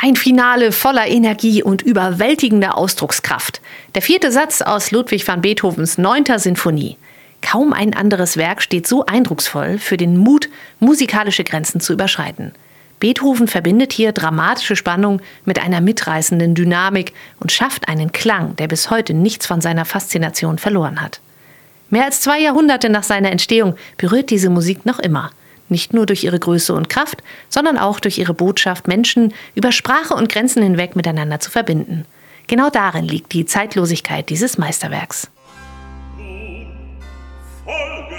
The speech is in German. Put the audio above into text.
Ein Finale voller Energie und überwältigender Ausdruckskraft. Der 4. Satz aus Ludwig van Beethovens 9. Sinfonie. Kaum ein anderes Werk steht so eindrucksvoll für den Mut, musikalische Grenzen zu überschreiten. Beethoven verbindet hier dramatische Spannung mit einer mitreißenden Dynamik und schafft einen Klang, der bis heute nichts von seiner Faszination verloren hat. Mehr als 2 Jahrhunderte nach seiner Entstehung berührt diese Musik noch immer. Nicht nur durch ihre Größe und Kraft, sondern auch durch ihre Botschaft, Menschen über Sprache und Grenzen hinweg miteinander zu verbinden. Genau darin liegt die Zeitlosigkeit dieses Meisterwerks. Folge